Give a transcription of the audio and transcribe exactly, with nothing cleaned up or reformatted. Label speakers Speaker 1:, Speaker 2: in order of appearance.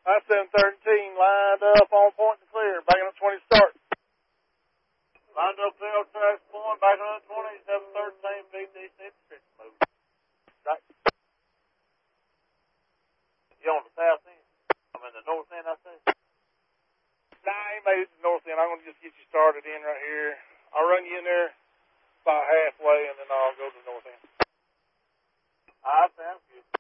Speaker 1: I seven thirteen lined up on point and clear. Backing up twenty start.
Speaker 2: Lined up there, tracks point, backing up twenty, seven thirteen, B D six, six move.
Speaker 1: Right.
Speaker 2: You on the south end? I'm in the north end, I see.
Speaker 1: Nah, I ain't made it to the north end. I'm going to just get you started in right here. I'll run you in there about halfway, and then I'll go to the north end.
Speaker 2: All right, sounds good.